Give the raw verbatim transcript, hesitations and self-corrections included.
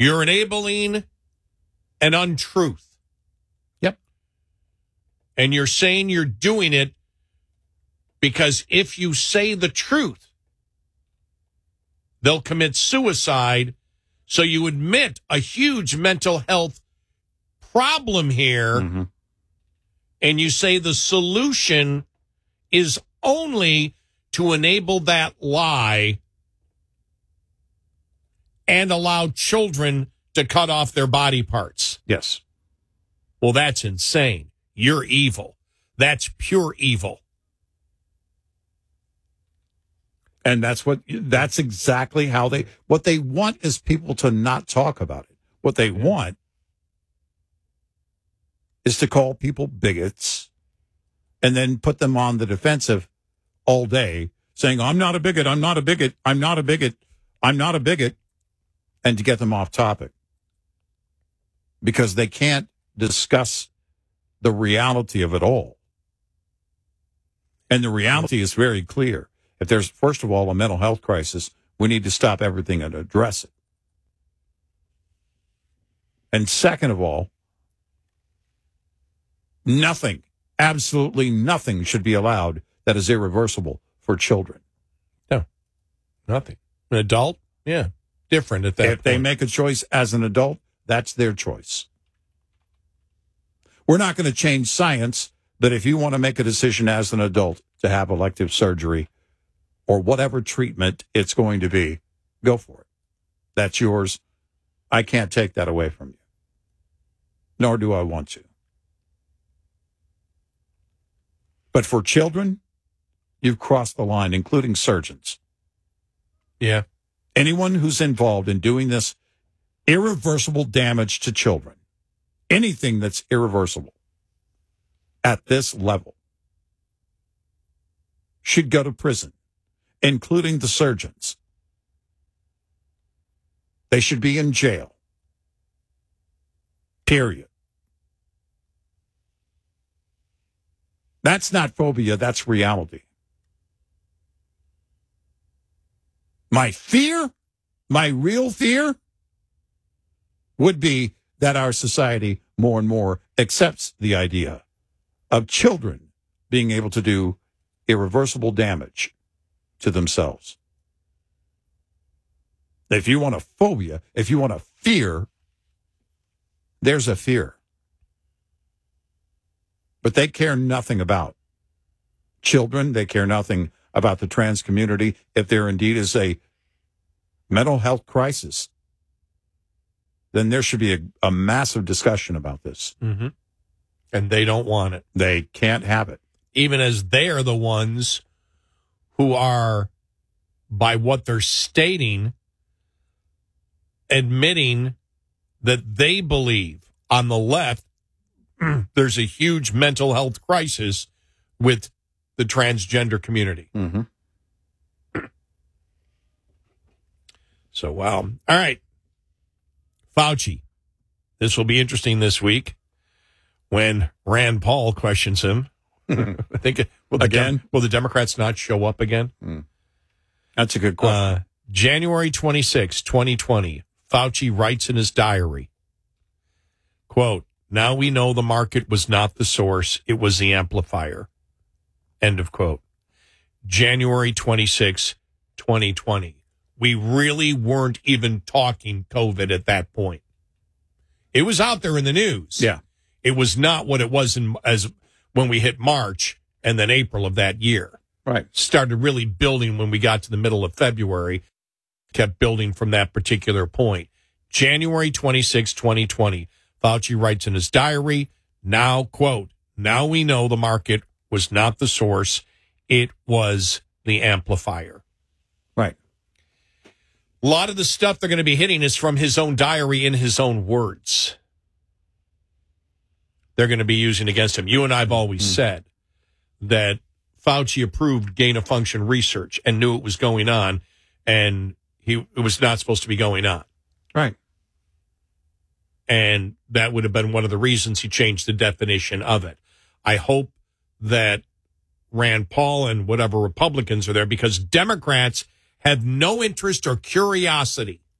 You're enabling an untruth. Yep. And you're saying you're doing it because if you say the truth, they'll commit suicide. So you admit a huge mental health problem here, Mm-hmm. and you say the solution is only to enable that lie and allow children to cut off their body parts. Yes. Well, that's insane. You're evil. That's pure evil. And that's what, that's exactly how they, what they want is people to not talk about it. What they Yeah. want is to call people bigots and then put them on the defensive all day saying, I'm not a bigot, I'm not a bigot, I'm not a bigot, I'm not a bigot, and to get them off topic. Because they can't discuss the reality of it all. And the reality is very clear. If there's, first of all, a mental health crisis, we need to stop everything and address it. And second of all, nothing, absolutely nothing should be allowed that is irreversible for children. No, nothing. An adult, yeah, different at that If point. they make a choice as an adult, that's their choice. We're not going to change science, but if you want to make a decision as an adult to have elective surgery or whatever treatment it's going to be, go for it. That's yours. I can't take that away from you. Nor do I want to. But for children, you've crossed the line, including surgeons. Yeah. Anyone who's involved in doing this irreversible damage to children, anything that's irreversible at this level, should go to prison, including the surgeons. They should be in jail. Period. That's not phobia, that's reality. My fear, my real fear, would be that our society more and more accepts the idea of children being able to do irreversible damage to themselves. If you want a phobia, if you want a fear, there's a fear. But they care nothing about children. They care nothing about the trans community. If there indeed is a mental health crisis, then there should be a, a massive discussion about this. Mm-hmm. And they don't want it. They can't have it. Even as they are the ones who are, by what they're stating, admitting that they believe on the left there's a huge mental health crisis with the transgender community. Mm-hmm. So, wow. All right. Fauci. This will be interesting this week when Rand Paul questions him. I think, will the, Again? Dem- will the Democrats not show up again? Mm. That's a good question. Uh, January twenty-sixth, twenty twenty, Fauci writes in his diary, quote, now we know the market was not the source, it was the amplifier. End of quote. January twenty-sixth, twenty twenty. We really weren't even talking COVID at that point. It was out there in the news. Yeah. It was not what it was in, as when we hit March and then April of that year. Right. Started really building when we got to the middle of February, kept building from that particular point. January twenty-sixth, twenty twenty, Fauci writes in his diary, now, quote, now we know the market was not the source, it was the amplifier. Right. A lot of the stuff they're going to be hitting is from his own diary in his own words. They're going to be using against him. You and I have always mm. said that Fauci approved gain-of-function research and knew it was going on, and he it was not supposed to be going on. Right. And that would have been one of the reasons he changed the definition of it. I hope that Rand Paul and whatever Republicans are there, because Democrats have no interest or curiosity